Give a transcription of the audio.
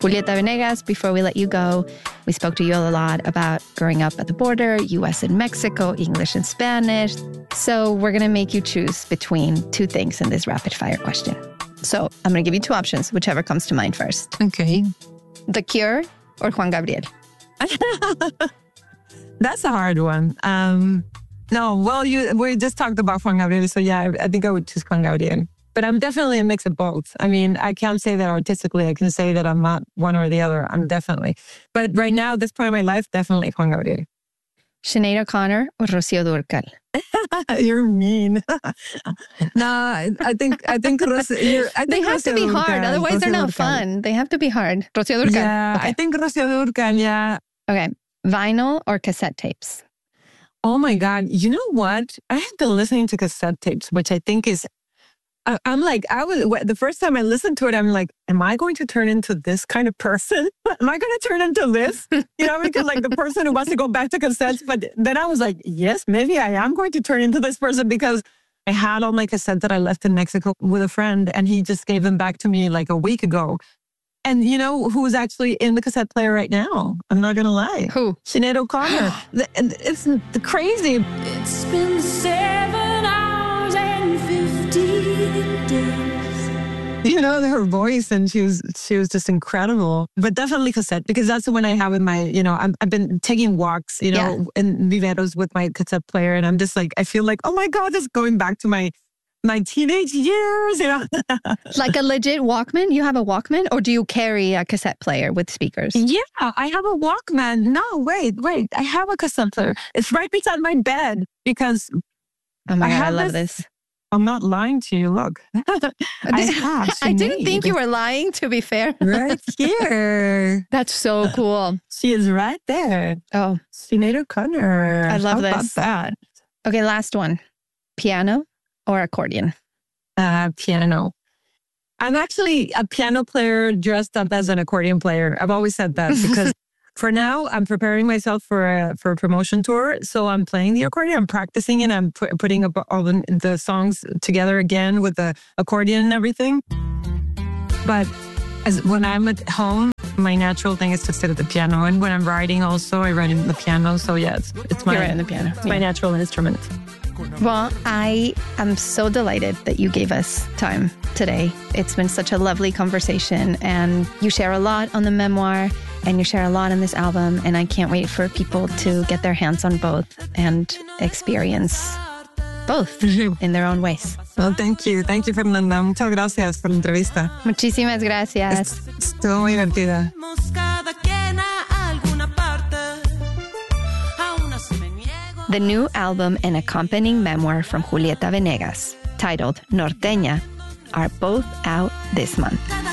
Julieta Venegas, before we let you go, we spoke to you a lot about growing up at the border, U.S. and Mexico, English and Spanish. So we're going to make you choose between two things in this rapid fire question. So I'm going to give you two options, whichever comes to mind first. Okay. The Cure or Juan Gabriel? That's a hard one. No, well, we just talked about Juan Gabriel, so yeah, I think I would choose Juan Gabriel. But I'm definitely a mix of both. I mean, I can't say that artistically. I can say that I'm not one or the other. I'm definitely. But right now, this point of my life, definitely Juan Gabriel. Sinead O'Connor or Rocío Dúrcal? You're mean. No, I think they have to be hard. Otherwise, they're not fun. They have to be hard. Rocío Dúrcal. Yeah, okay. I think Rocío Dúrcal, yeah. Okay. Vinyl or cassette tapes? Oh my God. You know what? I have been listening to cassette tapes, which I think is, the first time I listened to it, I'm like, am I going to turn into this kind of person? Am I going to turn into this? Because like the person who wants to go back to cassettes. But then I was like, yes, maybe I am going to turn into this person because I had all my cassettes that I left in Mexico with a friend and he just gave them back to me like a week ago. And you know who's actually in the cassette player right now? I'm not going to lie. Who? Sinead O'Connor. It's crazy. It's been 7 hours and 15 days. Her voice, and she was just incredible. But definitely cassette, because that's when I have in my, I've been taking walks, in viveros with my cassette player. And I'm just like, I feel like, oh my God, this is going back to my teenage years, Like a legit Walkman? You have a Walkman? Or do you carry a cassette player with speakers? Yeah, I have a Walkman. No, wait. I have a cassette player. It's right beside my bed because... Oh my God, I love this. I'm not lying to you. Look. I didn't think you were lying, to be fair. Right here. That's so cool. She is right there. Oh. Sinead O'Connor. I love this. How about that? Okay, last one. Piano or accordion? Piano. I'm actually a piano player dressed up as an accordion player. I've always said that because for now, I'm preparing myself for a promotion tour. So I'm playing the accordion, I'm practicing and I'm putting up all the songs together again with the accordion and everything. But when I'm at home, my natural thing is to sit at the piano. And when I'm writing also, I write in the piano. So yeah, it's my, in the piano. It's my natural instrument. Well, I am so delighted that you gave us time today. It's been such a lovely conversation, and you share a lot on the memoir, and you share a lot on this album, and I can't wait for people to get their hands on both and experience both in their own ways. Well, thank you. Thank you, Fernanda. Muchas gracias por la entrevista. Muchísimas gracias. Estuvo muy divertida. The new album and accompanying memoir from Julieta Venegas, titled Norteña, are both out this month.